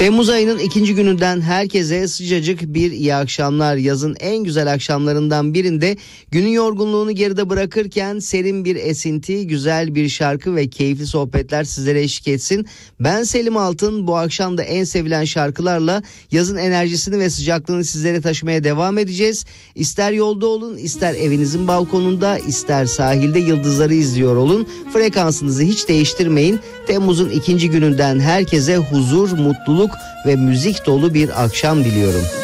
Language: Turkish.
Temmuz ayının ikinci gününden herkese sıcacık bir iyi akşamlar. Yazın en güzel akşamlarından birinde günün yorgunluğunu geride bırakırken serin bir esinti, güzel bir şarkı ve keyifli sohbetler sizlere eşlik etsin. Ben Selim Altın, bu akşam da en sevilen şarkılarla yazın enerjisini ve sıcaklığını sizlere taşımaya devam edeceğiz. İster yolda olun, ister evinizin balkonunda, ister sahilde yıldızları izliyor olun. Frekansınızı hiç değiştirmeyin. Temmuz'un ikinci gününden herkese huzur, mutluluk ve müzik dolu bir akşam diliyorum.